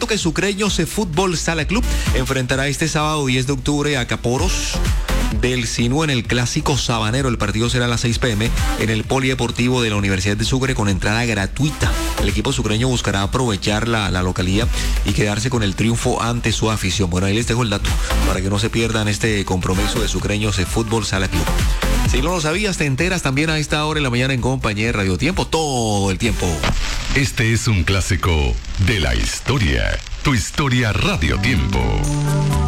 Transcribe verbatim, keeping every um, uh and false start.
cuento que Sucreños Fútbol Sala Club enfrentará este sábado diez de octubre a Caporos del Sinú en el Clásico Sabanero. El partido será a las seis pm en el Polideportivo de la Universidad de Sucre con entrada gratuita. El equipo sucreño buscará aprovechar la, la localía y quedarse con el triunfo ante su afición. Bueno, ahí les dejo el dato para que no se pierdan este compromiso de Sucreños de Fútbol Sala Club. Si no lo sabías, te enteras también a esta hora en la mañana en compañía de Radio Tiempo, todo el tiempo. Este es un clásico de la historia. Tu historia Radio Tiempo.